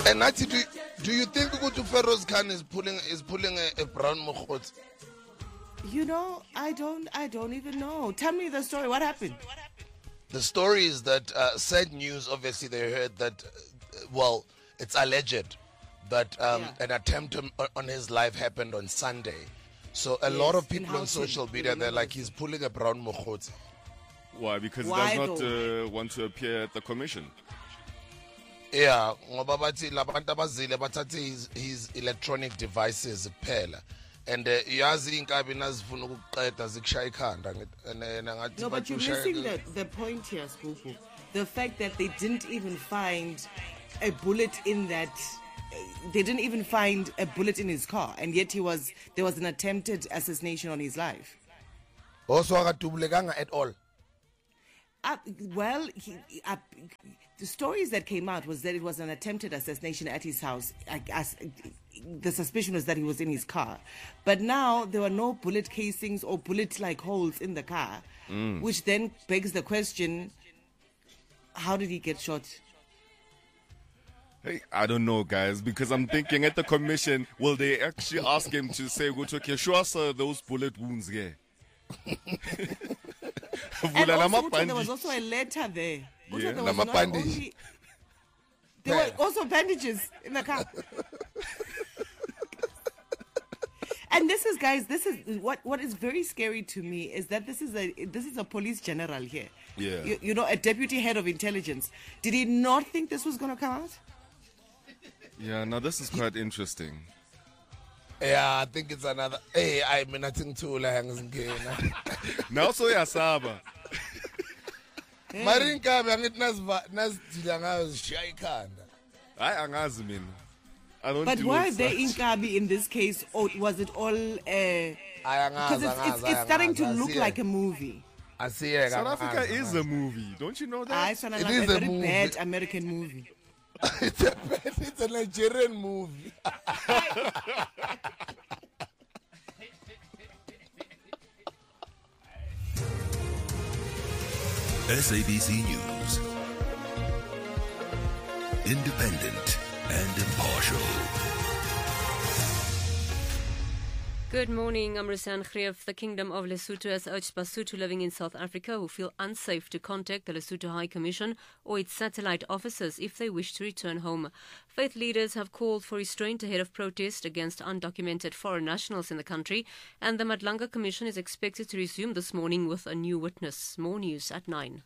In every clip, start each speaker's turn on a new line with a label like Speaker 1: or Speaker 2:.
Speaker 1: And Nati, do you think Ugutu Feroz Khan is pulling a brown mokhot?
Speaker 2: You know, I don't even know. Tell me the story. What happened?
Speaker 1: The story is that sad news. Obviously, they heard that. Well, it's alleged that an attempt on his life happened on Sunday. So a lot of people on social media, they're like, he's pulling a brown mokhot.
Speaker 3: Why? Because he does not want to appear at the commission.
Speaker 1: Yeah, ngoba bathi labantu abazile bathathe his electronic devices kuphela. And yazi inkabi nazifuna ukuqeda zikushaya ikhanda ngathi.
Speaker 2: No, but you're missing the point here, Spupu. The fact that they didn't even find a bullet in that. They didn't even find a bullet in his car, and yet there was an attempted assassination on his life.
Speaker 1: Also, akadubulekanga at all.
Speaker 2: Well, the stories that came out was that it was an attempted assassination at his house. The suspicion was that he was in his car. But now there were no bullet casings or bullet-like holes in the car, which then begs the question, how did he get shot?
Speaker 3: Hey, I don't know, guys, because I'm thinking at the commission, will they actually ask him to say, okay, show us those bullet wounds here?
Speaker 2: And also, there was also a letter there.
Speaker 3: Yeah.
Speaker 2: There was there were also bandages in the car. And this is what is very scary to me is that this is a police general here.
Speaker 3: Yeah.
Speaker 2: You know, a deputy head of intelligence. Did he not think this was going to come out?
Speaker 3: Yeah, now this is quite interesting.
Speaker 1: Yeah, I think it's another. Hey, I mean, I think too hangs again.
Speaker 3: Now so yasaba.
Speaker 1: Marinka angithi nazidila ngayo zishaya ikhanda.
Speaker 3: Hayi angazi mina. I don't.
Speaker 2: But why there Inkabi in this case, or was it all? Because it's starting to look like a movie.
Speaker 3: South Africa is a movie, don't you know that?
Speaker 2: It's a very bad American movie.
Speaker 1: It's a Nigerian movie.
Speaker 4: SABC News. Independent and impartial.
Speaker 5: Good morning, I'm Rusan Khrief. The Kingdom of Lesotho has urged Basotho living in South Africa who feel unsafe to contact the Lesotho High Commission or its satellite offices if they wish to return home. Faith leaders have called for restraint ahead of protest against undocumented foreign nationals in the country, and the Madlanga Commission is expected to resume this morning with a new witness. More news at 9.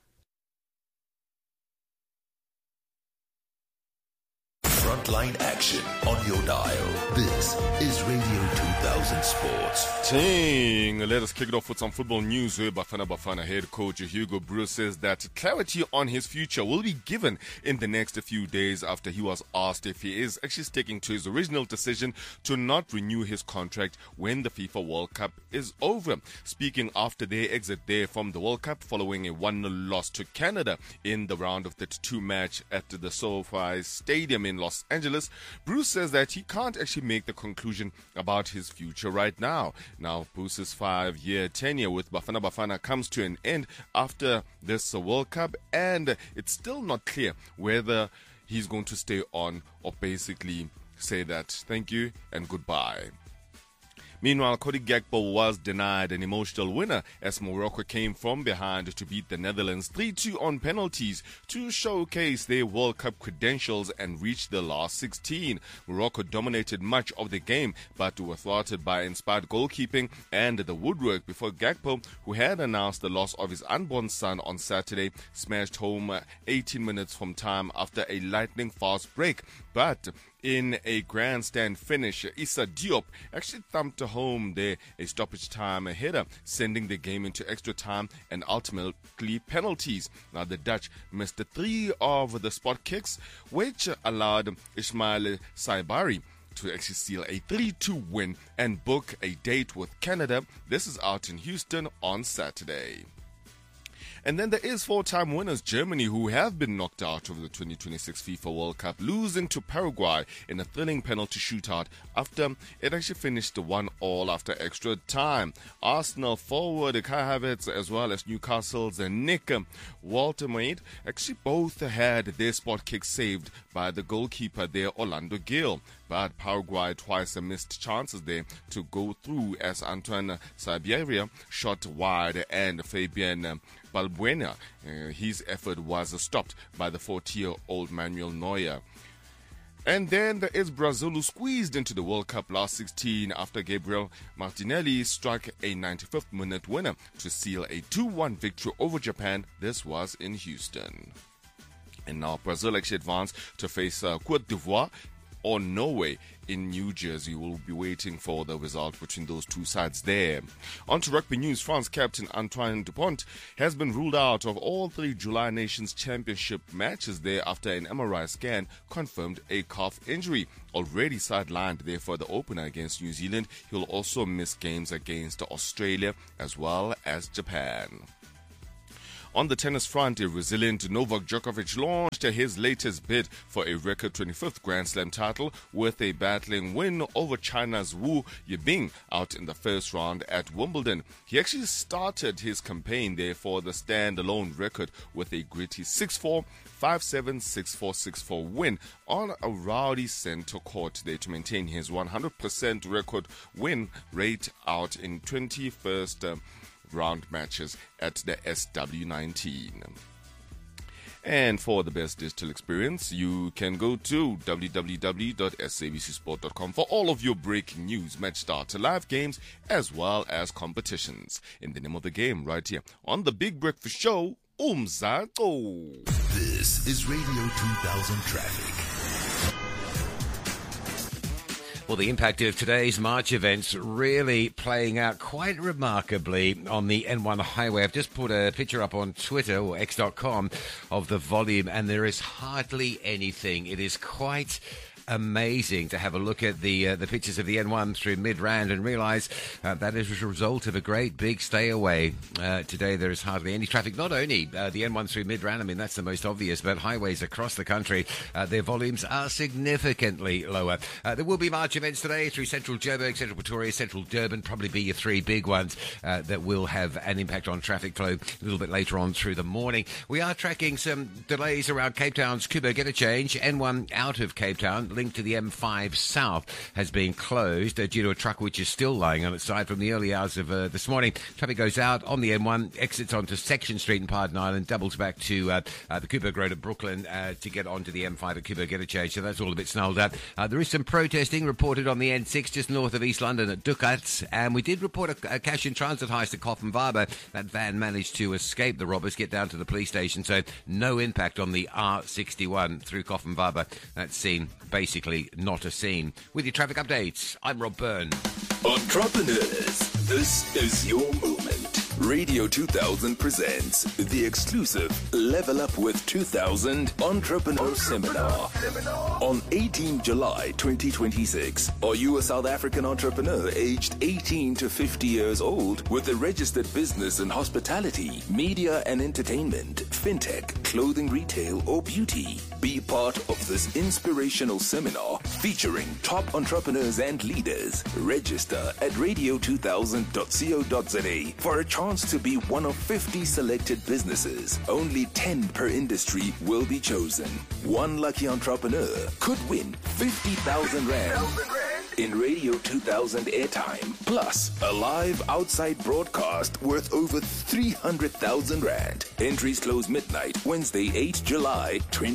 Speaker 4: Frontline action on your dial. This is Radio 2000 Sports.
Speaker 3: Ting. Let us kick it off with some football news where Bafana head coach Hugo Broos says that clarity on his future will be given in the next few days after he was asked if he is actually sticking to his original decision to not renew his contract when the FIFA World Cup is over. Speaking after their exit there from the World Cup following a 1-0 loss to Canada in the round of 32 match at the SoFi Stadium in Los Angeles, Broos says that he can't actually make the conclusion about his future right now. Now, Broos's 5-year tenure with Bafana comes to an end after this World Cup, and it's still not clear whether he's going to stay on or basically say that thank you and goodbye. Meanwhile, Cody Gakpo was denied an emotional winner as Morocco came from behind to beat the Netherlands 3-2 on penalties to showcase their World Cup credentials and reach the last 16. Morocco dominated much of the game but were thwarted by inspired goalkeeping and the woodwork before Gakpo, who had announced the loss of his unborn son on Saturday, smashed home 18 minutes from time after a lightning fast break. But in a grandstand finish, Issa Diop actually thumped home there a stoppage time header, sending the game into extra time and ultimately penalties. Now the Dutch missed 3 of the spot kicks, which allowed Ismail Saibari to actually seal a 3-2 win and book a date with Canada. This is out in Houston on Saturday. And then there is four-time winners Germany, who have been knocked out of the 2026 FIFA World Cup, losing to Paraguay in a thrilling penalty shootout after it actually finished 1-1 after extra time. Arsenal forward Kai Havertz as well as Newcastle's Nick Waltermaid actually both had their spot kicks saved by the goalkeeper there, Orlando Gil. But Paraguay twice missed chances there to go through as Antoine Sabiria shot wide and Fabian Balbuena, his effort was stopped by the 40-year-old Manuel Neuer. And then there is Brazil, who squeezed into the World Cup last 16 after Gabriel Martinelli struck a 95th minute winner to seal a 2-1 victory over Japan. This was in Houston. And now Brazil actually advanced to face Côte d'Ivoire or Norway in New Jersey. We'll be waiting for the result between those two sides there. On to rugby news. France captain Antoine Dupont has been ruled out of all three July Nations Championship matches there after an MRI scan confirmed a calf injury. Already sidelined there for the opener against New Zealand, he'll also miss games against Australia as well as Japan. On the tennis front, a resilient Novak Djokovic launched his latest bid for a record 25th Grand Slam title with a battling win over China's Wu Yibing out in the first round at Wimbledon. He actually started his campaign there for the standalone record with a gritty 6-4, 5-7, 6-4, 6-4 win on a rowdy center court there to maintain his 100% record win rate out in 21st round matches at the SW19. And for the best digital experience, you can go to www.sabcsport.com for all of your breaking news, match starter, live games, as well as competitions. In the name of the game, right here on the Big Breakfast Show, Umzaqo.
Speaker 4: This is Radio 2000 Traffic.
Speaker 6: Well, the impact of today's March events really playing out quite remarkably on the N1 highway. I've just put a picture up on Twitter or x.com of the volume, and there is hardly anything. It is quite amazing to have a look at the pictures of the N1 through Midrand and realise that is a result of a great big stay away. Today there is hardly any traffic. Not only the N1 through Midrand, I mean that's the most obvious, but highways across the country, their volumes are significantly lower. There will be March events today through Central Joburg, Central Pretoria, Central Durban, probably be your three big ones that will have an impact on traffic flow a little bit later on through the morning. We are tracking some delays around Cape Town's Cuba Interchange. N1 out of Cape Town, link to the M5 South has been closed due to a truck which is still lying on its side from the early hours of this morning. Traffic goes out on the N1, exits onto Section Street in Pardon Island, doubles back to the Coburg Road at Brooklyn to get onto the M5 at Coburg Interchange. So that's all a bit snarled up. There is some protesting reported on the N6 just north of East London at Ducats, and we did report a cash in transit heist at Coffin Harbour. That van managed to escape the robbers, get down to the police station, so no impact on the R61 through Coffin Harbour. That scene basically not a scene. With your traffic updates, I'm Rob Byrne.
Speaker 4: Entrepreneurs, this is your moment. Radio 2000 presents the exclusive Level Up with 2000 Entrepreneur Seminar on 18 July 2026. Are you a South African entrepreneur aged 18 to 50 years old with a registered business in hospitality, media and entertainment, fintech, clothing retail or beauty? Be part of this inspirational seminar featuring top entrepreneurs and leaders. Register at radio2000.co.za for a chance to be one of 50 selected businesses. Only 10 per industry will be chosen. One lucky entrepreneur could win 50,000 Rand in Radio 2000 airtime, plus a live outside broadcast worth over 300,000 Rand. Entries close midnight, Wednesday, 8 July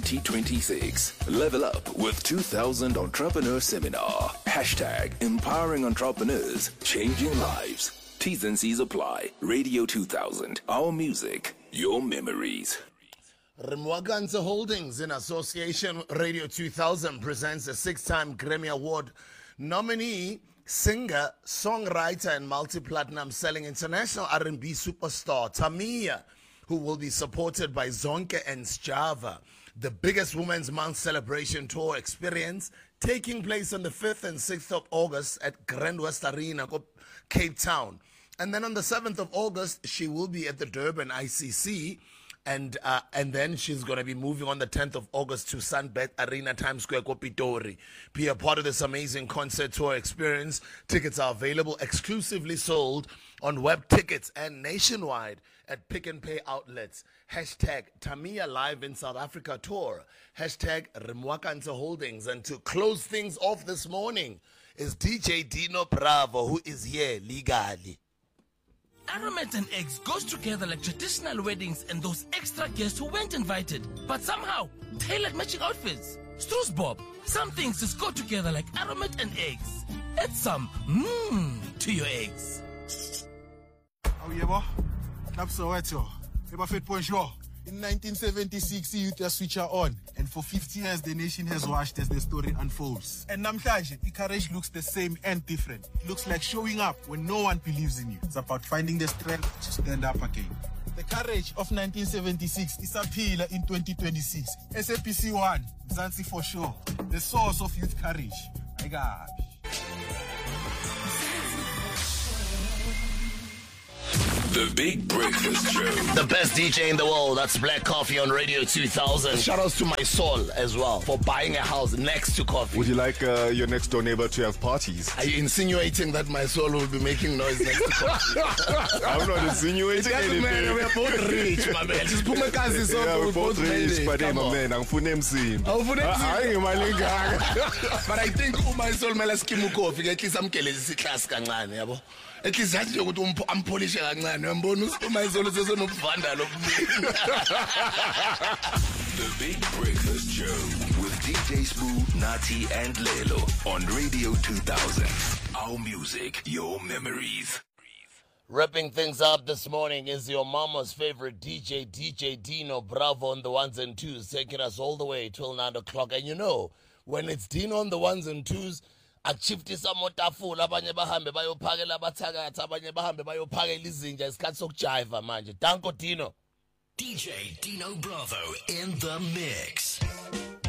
Speaker 4: 2026. Level Up with 2000 Entrepreneur Seminar. Hashtag empowering entrepreneurs, changing lives. T's and C's apply. Radio 2000. Our music, your memories.
Speaker 1: Rimwaganza Holdings, in association Radio 2000, presents a 6-time Grammy Award nominee, singer, songwriter, and multi-platinum selling international R&B superstar Tamia, who will be supported by Zonke and Sjava. The biggest Women's Month celebration tour experience taking place on the 5th and 6th of August at Grand West Arena, Cape Town. And then on the 7th of August, she will be at the Durban ICC. And then she's going to be moving on the 10th of August to Sunbet Arena, Times Square, Kopitori. Be a part of this amazing concert tour experience. Tickets are available, exclusively sold on web tickets and nationwide at Pick and Pay outlets. Hashtag Tamia Live in South Africa Tour. Hashtag Rimwakanse Holdings. And to close things off this morning is DJ Dino Bravo, who is here legally.
Speaker 7: Aromat and eggs goes together like traditional weddings and those extra guests who weren't invited, but somehow tailored matching outfits. Struce Bob, some things just go together like aromat and eggs. Add some to your eggs.
Speaker 8: Oh yeah, boy. Clap so wet, yo. Fit point show. In 1976, youth switch on, and for 50 years the nation has watched as the story unfolds. And namhlanje, courage looks the same and different. It looks like showing up when no one believes in you. It's about finding the strength to stand up again. The courage of 1976 is appeal in 2026. SAPC 1, Mzansi for sure. The source of youth courage. My God.
Speaker 4: The Big Breakfast Show.
Speaker 1: The best DJ in the world, that's Black Coffee on Radio 2000. Shout outs to my soul as well for buying a house next to Coffee.
Speaker 3: Would you like your next door neighbor to have parties?
Speaker 1: Are you insinuating that my soul will be making noise next to Coffee?
Speaker 3: I'm not insinuating anything.
Speaker 1: Man, we're both rich, my man. Just put my cousins on.
Speaker 3: Yeah, we're both rich, but hey, my man, I'm for name scene.
Speaker 1: Oh, for name scene.
Speaker 3: But
Speaker 1: I think my soul mela skimu coffee. At least I'm killing this class kancane, yabo. At least that's what I'm polishing kancane. I'm bonus my soul is no vandal of me.
Speaker 4: The Big Breakfast Show with DJ Smooth, Nati, and Lelo on Radio 2000. Our music, your memories.
Speaker 1: Wrapping things up this morning is your mama's favorite DJ Dino Bravo on the ones and twos, taking us all the way till 9 o'clock. And you know, when it's Dino on the ones and twos, akuchiftisa motafula abanye bahambe bayophakela abathakathi abanye bahambe bayophakela izinja isikhathi sokujiva manje. Danko Dino.
Speaker 4: DJ Dino Bravo in the mix.